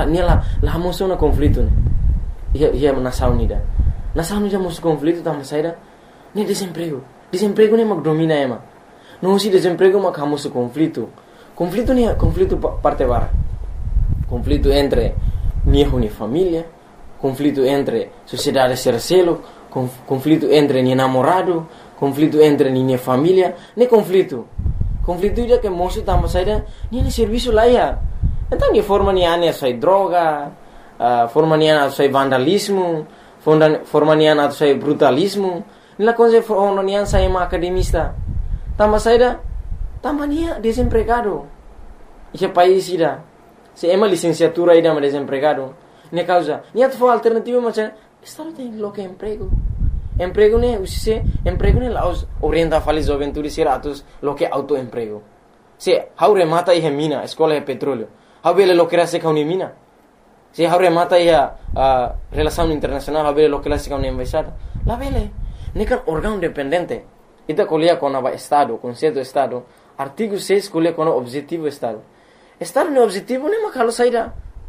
niela la moso na conflito né. Ia nação nida. Nação nida moso conflito tama saída. Nem desemprego. Desemprego nem magdomina ema. Não se desemprego mas moso conflito. Conflito nem conflito parte bara. Conflito entre minha família, conflito entre sociedade sercelo, conflito entre minha namorado, conflito entre minha família, nem conflito. Conflito já que moço tama saída, nem serviço lá ia. Então de forma niana sai droga, forma niana sai vandalismo, forma niana sai brutalismo, nila coisa forma niana sai academista. Tama saída, tama nia desempregado. Esse país ida. Se é uma licenciatura ainda mas desempregado, nem causa. Nem tu for alternativa mas estado tem local emprego. Emprego né, emprego né lá os orienta falis juventude ser atos local autoemprego. Se how remata e mina, escola é petróleo. How bele local se caune mina. Se how remata e relação internacional, how bele local se caune embaixada. Lá bele, nem kan órgão dependente. Ita colia com o estado, conceito estado. Artigo 6 colia com o objetivo estado. Estado no objetivo nem makalo saída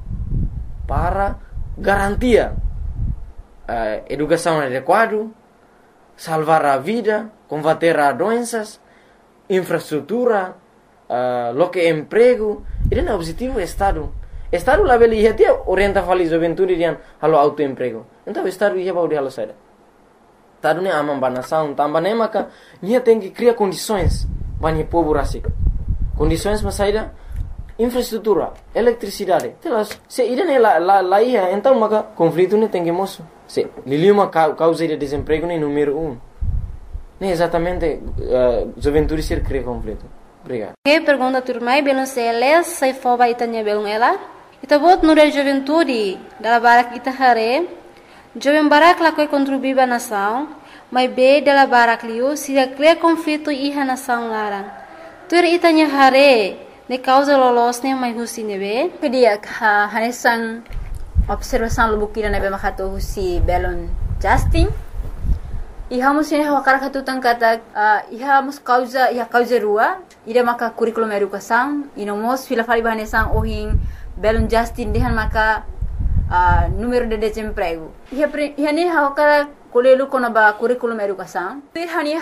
para garantia educação adequada, salvar a vida, combater as doenças, infraestrutura, local emprego. Esse é o objetivo do Estado. Estado lá ele ia ter orienta falis juventude dian halo autoemprego. Então o Estado ia baudi halo saída. Estado nem amam banação, também nem maka ia tem que criar condições para o povo rasik. Condições para saída infraestrutura, eletricidade. Se irene lá ia, então maka conflito nem tem que moço. Se liliuma causa de desemprego nem número 1. Nem exatamente juventude ser cria conflito. Obrigado. Que pergunta turmai belum seles sai foba itanya belum ela. Ita bot nure juventude dalla barak ita hare. Jovem barak la koi contribuir ba nação, mas be dalla barak liu se cria conflito iha nação laran. Tur itanya hare ne causa lolosnya mai husi nebe. Kedia hanesan observação lubukira nebe makato husi belon Justin. Iha musine hawakara katu tangkata iha mus causa rua ida maka curriculum educação inomos fila fali bahanesan ohin belon Justin dehan maka número de desemprego. Iha ne hawakara kolelu kona ba curriculum educação. Iha ne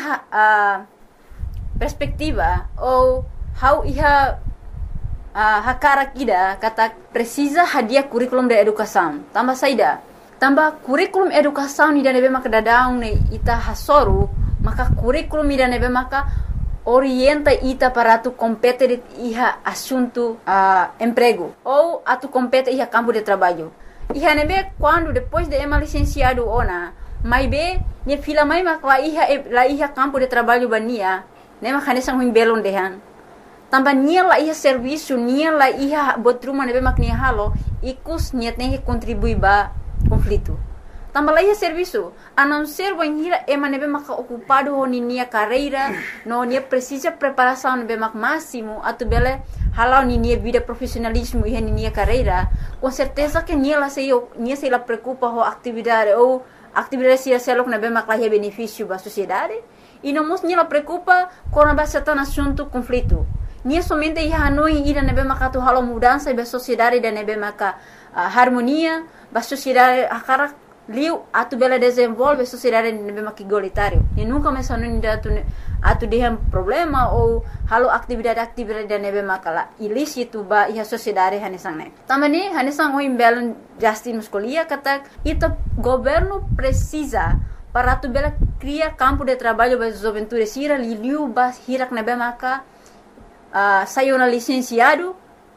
perspectiva ou how iha hakara kida kata precisa hadiah curriculum de educação. Tambah saida. Tambah curriculum educação ni nebe maka dadaung ne ita hasoru, maka curriculum ni nebe maka orienta ita para tu compete iha assunto emprego ou atu compete iha campo de trabalho. Iha nebe quando depois de ema licenciado ona, mai be ne fila mai maka la iha campo de trabalho bania, ne maka nesang huim belon dehan. Tambah nia la iha serviço, nia la iha botruma nebe mak nia halo, ikus nia tem que contribuir ba conflito. Tambah la iha serviço, a não ser banhira ema nebe mak ocupado ho nia carreira, no nia precisa preparação nebe mak máximo, atu bele halau nia vida profissionalismo iha nia carreira, com certeza que nia se la preocupa ho atividade ou atividade se selok nebe mak la iha benefício ba sociedade, e não mos nia la preocupa com a bastante assunto conflito. Nia somente iha hanoi ida nebe maka tu halo mudança ba sociedade da nebe maka harmonia ba sociedade akara liu atu bela desenvolve sociedade nebe maka igualitário. E nunca mais hanoi da atu dehem problema ou halo atividade da nebe maka la ilícito ba iha sociedade hanesang ne. Tamani hanesang o imbelon Justin Muscolia kata ita governo precisa para tu bela criar campo de trabalho ba juventude sira liu ba hirak nebe maka saiu na licenciada,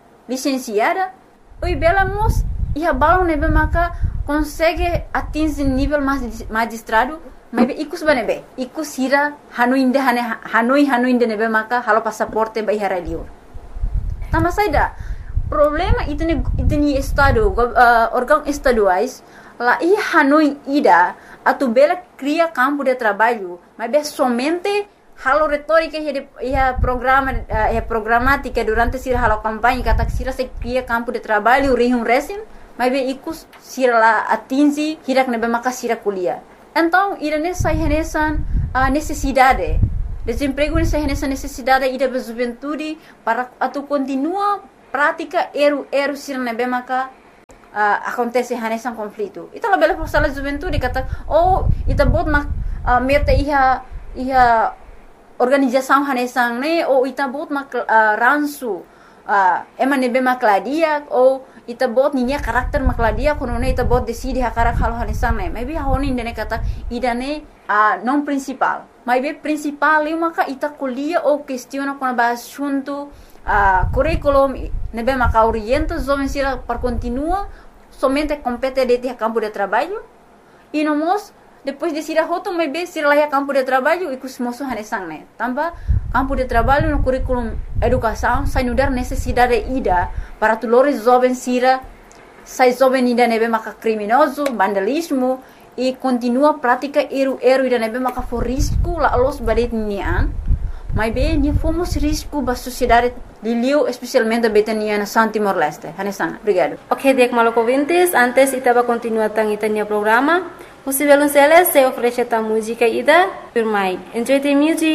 o bela mos ia balão nebe maka consegue atingir nível magistrado, mas ikus banebe, ikus hira hanoi inde nebe maka halo passaporte ba ihara liur. Tama saida problema itu ni estado órgão estaduais lá ia hanoi ida atu bela cria campo de trabalho, mas be somente halo retórica ia programática durante sira halo campanha kata sira se cria campo de trabalho rihum resim mas be ikus sira la atingi hirak nebe maka sira kuliah. Então irane sai hanesan necessidade desemprego nessa hanesan necessidade ida be juventude para atu continua prática eru sira nebe maka acontece hanesan conflito. Ita la bela sala juventude kata ita bot mak meta iha organização hanesan ne ita bot mak ransu ema nebe makladia ita bot ninya karakter makladia kono ne ita bot decide hakarak halo hanesan ne maybe honi ndene kata idane non principal maybe principal maka ita kuliah questiona com base junto curriculum nebe maka orienta jovem sira para continua somente compete de campo de trabalho e nomos depois de sira hoto maybe sira lá campo de trabalho e kusmoso hanesan ne tamba campo de trabalho no currículo educação sai nudar necessidade ida para tulores jovens sira sai jovem ida nebe maka criminoso vandalismo e continua prática eru ida nebe maka for risco la los badet nian mas bem ni fomos risco ba sociedade Liliu especialmente betania na San Timor Leste hanesan obrigado. Ok, dek maloko ouvintes, antes itaba continuar tang itania programa. Os violoncelos se oferece ta música ida firmai. Enjoy the music.